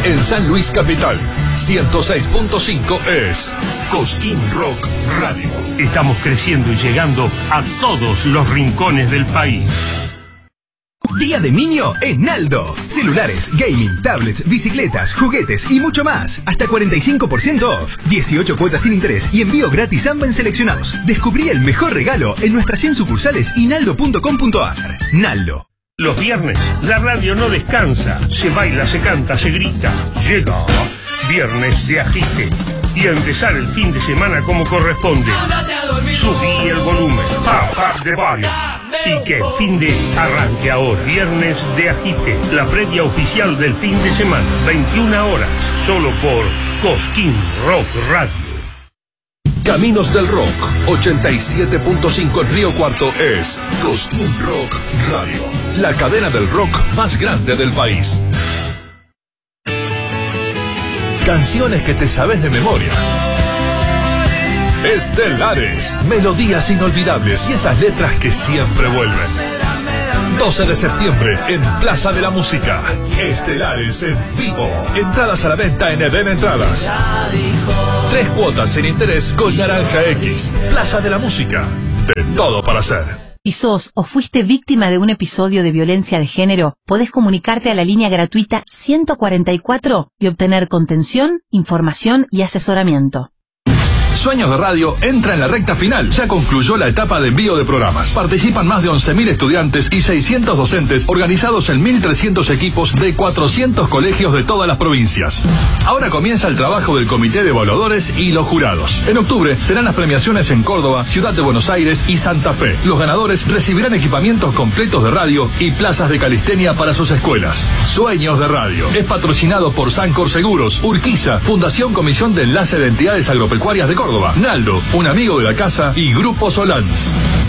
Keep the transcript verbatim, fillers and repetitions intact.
En San Luis Capital, ciento seis punto cinco es Cosquín Rock Radio. Estamos creciendo y llegando a todos los rincones del país. Día de Niño en Naldo. Celulares, gaming, tablets, bicicletas, juguetes y mucho más. Hasta cuarenta y cinco por ciento off. dieciocho cuotas sin interés y envío gratis a ambas seleccionados. Descubrí el mejor regalo en nuestras cien sucursales y naldo punto com punto ar. Naldo. Los viernes, la radio no descansa. Se baila, se canta, se grita. Llega Viernes de Agite. Y a empezar el fin de semana como corresponde. Subí el volumen, pop up the volume. Y que el fin de arranque ahora. Viernes de Agite, la previa oficial del fin de semana. veintiuna horas, solo por Cosquín Rock Radio. Caminos del Rock, ochenta y siete punto cinco en Río Cuarto es Cosquín Rock Radio. La cadena del rock más grande del país. Canciones que te sabes de memoria. Estelares, melodías inolvidables y esas letras que siempre vuelven. doce de septiembre en Plaza de la Música. Estelares en vivo. Entradas a la venta en Eden Entradas. Tres cuotas sin interés con Naranja X. Plaza de la Música. De todo para hacer. Si sos o fuiste víctima de un episodio de violencia de género, podés comunicarte a la línea gratuita ciento cuarenta y cuatro y obtener contención, información y asesoramiento. Sueños de Radio entra en la recta final. Ya concluyó la etapa de envío de programas. Participan más de once mil estudiantes y seiscientos docentes organizados en mil trescientos equipos de cuatrocientos colegios de todas las provincias. Ahora comienza el trabajo del comité de evaluadores y los jurados. En octubre serán las premiaciones en Córdoba, Ciudad de Buenos Aires y Santa Fe. Los ganadores recibirán equipamientos completos de radio y plazas de calistenia para sus escuelas. Sueños de Radio es patrocinado por Sancor Seguros, Urquiza, Fundación Comisión de Enlace de Entidades Agropecuarias de Córdoba, Naldo, un amigo de la casa y Grupo Solans.